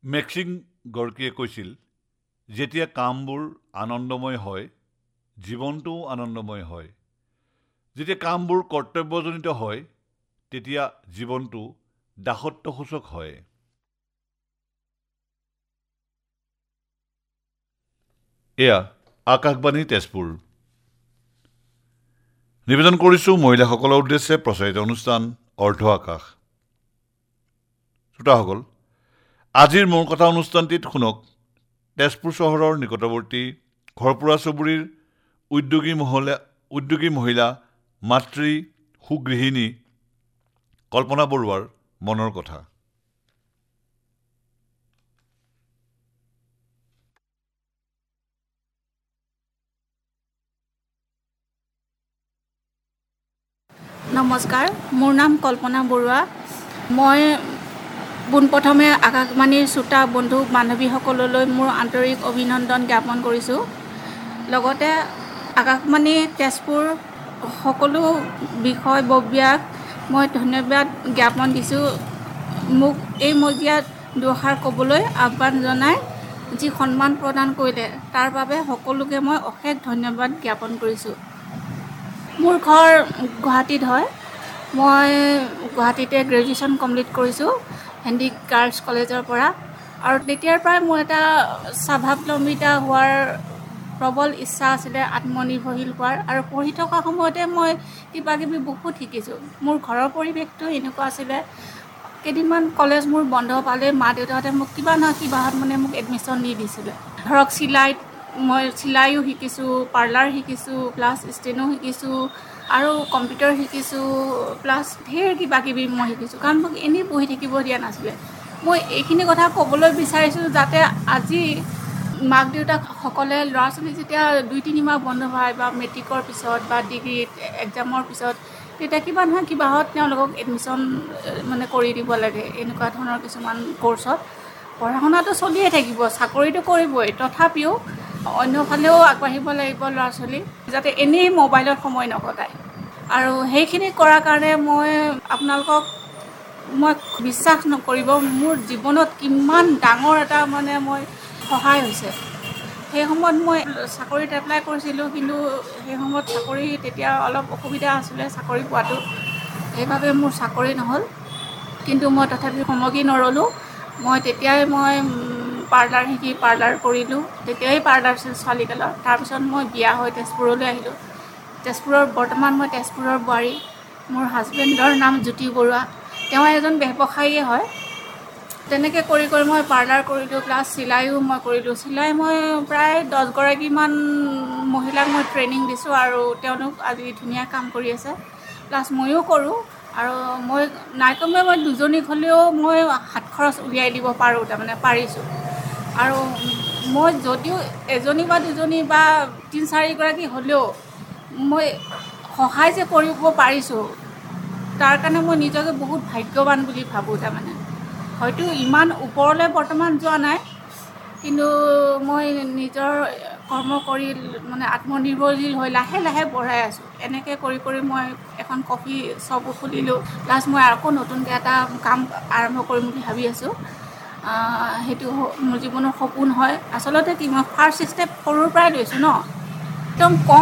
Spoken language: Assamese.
মেক্সিম গৰ্কিয়ে কৈছিল, যেতিয়া কামবোৰ আনন্দময় হয়, জীৱনটোও আনন্দময় হয়। যেতিয়া কামবোৰ কৰ্তব্যজনিত হয়, তেতিয়া জীৱনটো দাসত্বসূচক হয়। এয়া আকাশবাণী তেজপুৰ। নিবেদন কৰিছোঁ মহিলাসকলৰ উদ্দেশ্যে প্ৰচাৰিত অনুষ্ঠান অৰ্ধ আকাশ। শ্ৰোতাসকল, আজিৰ মোৰ কথা অনুষ্ঠানটিত শুনক তেজপুৰ চহৰৰ নিকটৱৰ্তী ঘৰপুৰা চুবুৰীৰ উদ্যোগী মহিলা মাতৃ সুগৃহিণী কল্পনা বৰুৱাৰ মনৰ কথা। নমস্কাৰ, মোৰ নাম কল্পনা বৰুৱা। মই পোনপ্ৰথমে আকাশবাণীৰ শ্ৰোতা বন্ধু বান্ধৱীসকললৈ মোৰ আন্তৰিক অভিনন্দন জ্ঞাপন কৰিছোঁ। লগতে আকাশবাণী তেজপুৰ সকলো বিষয়ববীয়াক মই ধন্যবাদ জ্ঞাপন দিছোঁ। মোক এই মজিয়াত দুআষাৰ ক'বলৈ আহ্বান জনাই যি সন্মান প্ৰদান কৰিলে তাৰ বাবে সকলোকে মই অশেষ ধন্যবাদ জ্ঞাপন কৰিছোঁ। মোৰ ঘৰ গুৱাহাটীত হয়। মই গুৱাহাটীতে গ্ৰেজুৱেশ্যন কমপ্লিট কৰিছোঁ হেণ্ডিক গাৰ্লছ কলেজৰ পৰা। আৰু তেতিয়াৰ পৰাই মোৰ এটা স্বাৱলম্বিতা হোৱাৰ প্ৰবল ইচ্ছা আছিলে, আত্মনিৰ্ভৰশীল হোৱাৰ। আৰু পঢ়ি থকা সময়তে মই কিবাকিবি বহুত শিকিছোঁ। মোৰ ঘৰৰ পৰিৱেশটো এনেকুৱা আছিলে, কেইদিনমান কলেজ মোৰ বন্ধ পালে মা দেউতাহঁতে মোক কিবা নহয় কিবাহত মোক এডমিশ্যন দি দিছিলে। ধৰক মই চিলাইও শিকিছোঁ, পাৰ্লাৰ শিকিছোঁ, প্লাছ ষ্টেনো শিকিছোঁ আৰু কম্পিউটাৰ শিকিছোঁ, প্লাছ ঢেৰ কিবাকিবি মই শিকিছোঁ। কাৰণ মোক এনেই পঢ়ি থাকিব দিয়া নাছিলে। মই এইখিনি কথা ক'বলৈ বিচাৰিছোঁ যাতে আজি মাক দেউতাকসকলে ল'ৰা ছোৱালী যেতিয়া 2-3 মাহ বন্ধ পায় বা মেট্ৰিকৰ পিছত বা ডিগ্ৰী এক্সামৰ পিছত, তেতিয়া কিবা নহয় কিবাহত তেওঁলোকক এডমিশ্যন কৰি দিব লাগে। এনেকুৱা ধৰণৰ কিছুমান কৰ্চত পঢ়া শুনাটো চলিয়ে থাকিব, চাকৰিটো কৰিবই, তথাপিও অন্যফালেও আগবাঢ়িব লাগিব ল'ৰা ছোৱালী, যাতে এনেই মোবাইলত সময় নকটায়। আৰু সেইখিনি কৰাৰ কাৰণে মই আপোনালোকক বিশ্বাস নকৰিব, মোৰ জীৱনত কিমান ডাঙৰ এটা মই সহায় হৈছে। সেই সময়ত মই চাকৰিত এপ্লাই কৰিছিলোঁ, কিন্তু সেই সময়ত চাকৰি তেতিয়া অলপ অসুবিধা আছিলে চাকৰি পোৱাটো, সেইবাবে মোৰ চাকৰি নহ'ল। কিন্তু মই তথাপি সমগী নৰলোঁ। তেতিয়াই পাৰ্লাৰ শিকি পাৰ্লাৰ কৰিলোঁ। তেতিয়াই পাৰ্লাৰ ছোৱালীকালৰ। তাৰপিছত মই বিয়া হৈ তেজপুৰলৈ আহিলোঁ। বৰ্তমান মই তেজপুৰৰ বোৱাৰী। মোৰ হাজবেণ্ডৰ নাম জ্যোতি বৰুৱা। তেওঁ এজন ব্যৱসায়ীয়ে হয়। তেনেকৈ কৰি মই পাৰ্লাৰ কৰিলোঁ, প্লাছ চিলাইও মই কৰিলোঁ। চিলাই মই প্ৰায় 10 গৰাকীমান মহিলাক মই ট্ৰেইনিং দিছোঁ আৰু তেওঁলোক আজি ধুনীয়া কাম কৰি আছে। প্লাছ ময়ো কৰোঁ। আৰু মই নাইকমে 2জনীক হ'লেও মই হাত খৰচ উলিয়াই দিব পাৰোঁ, পাৰিছোঁ। আৰু মই যদিও 1জনী বা 2জনী বা 3-4 গৰাকী হ'লেও মই সহায় যে কৰিব পাৰিছোঁ, তাৰ কাৰণে মই নিজকে বহুত ভাগ্যৱান বুলি ভাবোঁ। হয়তো ইমান ওপৰলৈ বৰ্তমান যোৱা নাই, কিন্তু মই নিজৰ কৰ্ম কৰি আত্মনিৰ্ভৰশীল হৈ লাহে লাহে বঢ়াই আছোঁ। এনেকৈ কৰি মই এখন কফি শ্বপো খুলিলোঁ। প্লাছ মই আকৌ নতুনকৈ এটা কাম আৰম্ভ কৰিম বুলি ভাবি আছোঁ। সেইটো মোৰ জীৱনৰ সপোন হয়। আচলতে কি মই ফাৰ্ষ্ট ষ্টেপ সৰুৰ পৰাই লৈছোঁ ন, একদম কম